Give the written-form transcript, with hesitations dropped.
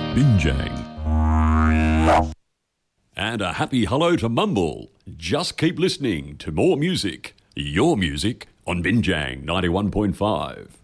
Binjang. And a happy hello to Mumble. Just keep listening to more music, your music, on Binjang 91.5.